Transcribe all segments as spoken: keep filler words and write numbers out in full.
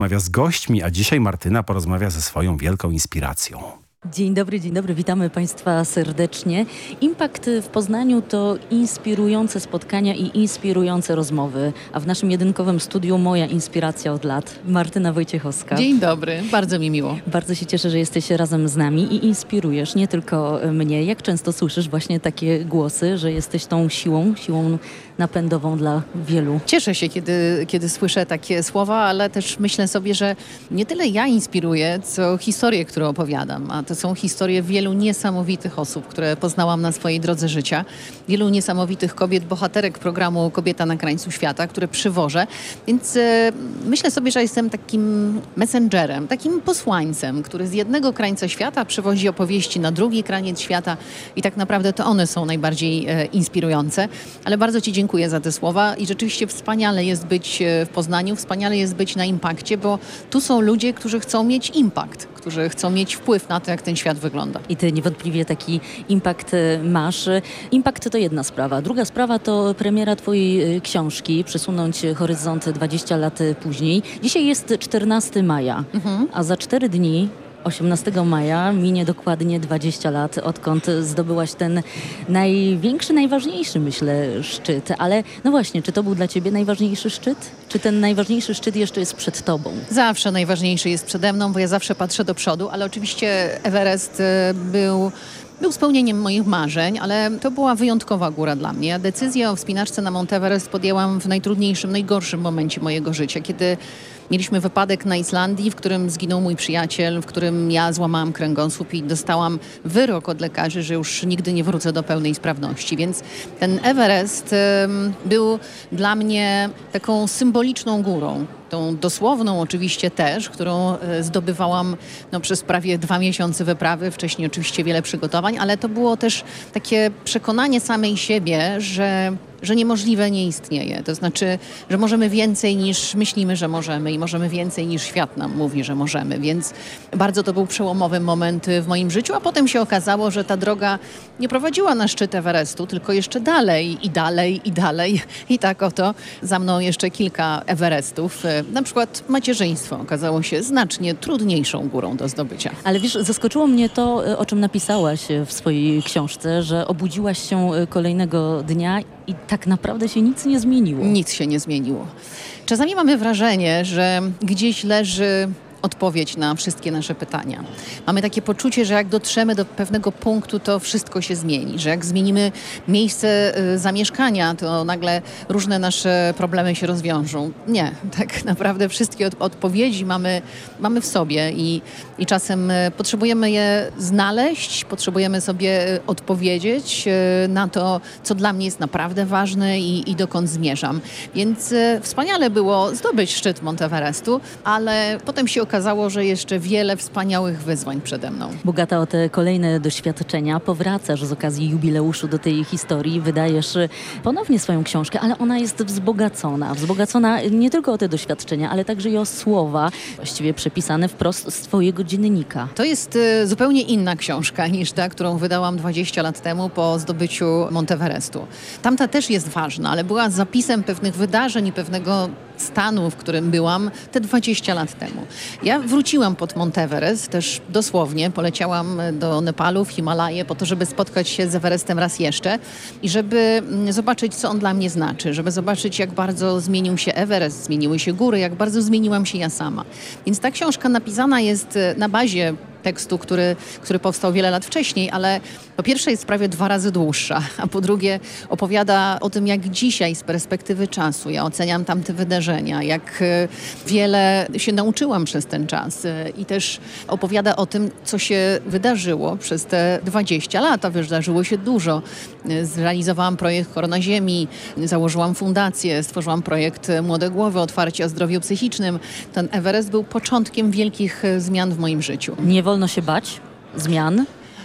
Rozmawia z gośćmi, a dzisiaj Martyna porozmawia ze swoją wielką inspiracją. Dzień dobry, dzień dobry, witamy Państwa serdecznie. Impact w Poznaniu to inspirujące spotkania i inspirujące rozmowy, a w naszym jedynkowym studiu moja inspiracja od lat, Martyna Wojciechowska. Dzień dobry, bardzo mi miło. Bardzo się cieszę, że jesteś razem z nami i inspirujesz nie tylko mnie. Jak często słyszysz właśnie takie głosy, że jesteś tą siłą, siłą napędową dla wielu? Cieszę się, kiedy, kiedy słyszę takie słowa, ale też myślę sobie, że nie tyle ja inspiruję, co historie, które opowiadam, a to są historie wielu niesamowitych osób, które poznałam na swojej drodze życia. Wielu niesamowitych kobiet, bohaterek programu Kobieta na krańcu świata, które przywożę. Więc e, myślę sobie, że jestem takim messengerem, takim posłańcem, który z jednego krańca świata przywozi opowieści na drugi kraniec świata i tak naprawdę to one są najbardziej e, inspirujące. Ale bardzo Ci dziękuję za te słowa i rzeczywiście wspaniale jest być w Poznaniu, wspaniale jest być na Impakcie, bo tu są ludzie, którzy chcą mieć impact, którzy chcą mieć wpływ na to, jak ten świat wygląda. I ty niewątpliwie taki impact masz. Impact to jedna sprawa. Druga sprawa to premiera twojej książki Przesunąć horyzont dwadzieścia lat później. Dzisiaj jest czternastego maja, mhm. a za cztery dni osiemnastego maja minie dokładnie dwadzieścia lat, odkąd zdobyłaś ten największy, najważniejszy, myślę, szczyt. Ale no właśnie, czy to był dla ciebie najważniejszy szczyt? Czy ten najważniejszy szczyt jeszcze jest przed tobą? Zawsze najważniejszy jest przede mną, bo ja zawsze patrzę do przodu, ale oczywiście Everest był... Był spełnieniem moich marzeń, ale to była wyjątkowa góra dla mnie. Decyzję o wspinaczce na Mount Everest podjęłam w najtrudniejszym, najgorszym momencie mojego życia, kiedy mieliśmy wypadek na Islandii, w którym zginął mój przyjaciel, w którym ja złamałam kręgosłup i dostałam wyrok od lekarzy, że już nigdy nie wrócę do pełnej sprawności. Więc ten Everest um, był dla mnie taką symboliczną górą. Tą dosłowną oczywiście też, którą zdobywałam no, przez prawie dwa miesiące wyprawy, wcześniej oczywiście wiele przygotowań, ale to było też takie przekonanie samej siebie, że że niemożliwe nie istnieje. To znaczy, że możemy więcej niż myślimy, że możemy i możemy więcej niż świat nam mówi, że możemy. Więc bardzo to był przełomowy moment w moim życiu, a potem się okazało, że ta droga nie prowadziła na szczyt Everestu, tylko jeszcze dalej i dalej i dalej. I tak oto za mną jeszcze kilka Everestów. Na przykład macierzyństwo okazało się znacznie trudniejszą górą do zdobycia. Ale wiesz, zaskoczyło mnie to, o czym napisałaś w swojej książce, że obudziłaś się kolejnego dnia i tak naprawdę się nic nie zmieniło. Nic się nie zmieniło. Czasami mamy wrażenie, że gdzieś leży odpowiedź na wszystkie nasze pytania. Mamy takie poczucie, że jak dotrzemy do pewnego punktu, to wszystko się zmieni, że jak zmienimy miejsce y, zamieszkania, to nagle różne nasze problemy się rozwiążą. Nie, tak naprawdę wszystkie od, odpowiedzi mamy, mamy w sobie i, i czasem y, potrzebujemy je znaleźć, potrzebujemy sobie y, odpowiedzieć y, na to, co dla mnie jest naprawdę ważne i, i dokąd zmierzam. Więc y, wspaniale było zdobyć szczyt Mount Everestu, ale potem się okazało, że jeszcze wiele wspaniałych wyzwań przede mną. Bogata o te kolejne doświadczenia, powracasz z okazji jubileuszu do tej historii, wydajesz ponownie swoją książkę, ale ona jest wzbogacona. Wzbogacona nie tylko o te doświadczenia, ale także i o słowa, właściwie przepisane wprost z twojego dziennika. To jest y, zupełnie inna książka niż ta, którą wydałam dwadzieścia lat temu po zdobyciu Mount Everestu. Tamta też jest ważna, ale była zapisem pewnych wydarzeń i pewnego stanu, w którym byłam te dwadzieścia lat temu. Ja wróciłam pod Mount Everest, też dosłownie poleciałam do Nepalu, w Himalaje po to, żeby spotkać się z Everestem raz jeszcze i żeby zobaczyć, co on dla mnie znaczy, żeby zobaczyć, jak bardzo zmienił się Everest, zmieniły się góry, jak bardzo zmieniłam się ja sama. Więc ta książka napisana jest na bazie tekstu, który, który powstał wiele lat wcześniej, ale po pierwsze jest prawie dwa razy dłuższa, a po drugie opowiada o tym, jak dzisiaj z perspektywy czasu ja oceniam tamte wydarzenia, jak wiele się nauczyłam przez ten czas i też opowiada o tym, co się wydarzyło przez te dwadzieścia lat, a wydarzyło się dużo. Zrealizowałam projekt Korona Ziemi, założyłam fundację, stworzyłam projekt Młode Głowy, Otwarcie o zdrowiu psychicznym. Ten Everest był początkiem wielkich zmian w moim życiu. Nie wolno się bać zmian?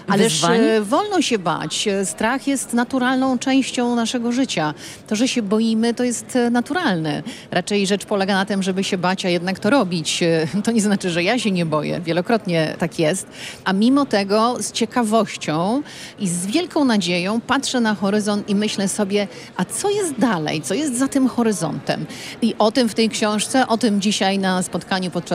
Ależ wyzwań? e, wolno się bać. Strach jest naturalną częścią naszego życia. To, że się boimy, to jest e, naturalne. Raczej rzecz polega na tym, żeby się bać, a jednak to robić. E, To nie znaczy, że ja się nie boję. Wielokrotnie tak jest. A mimo tego z ciekawością i z wielką nadzieją patrzę na horyzont i myślę sobie, a co jest dalej? Co jest za tym horyzontem? I o tym w tej książce, o tym dzisiaj na spotkaniu podczas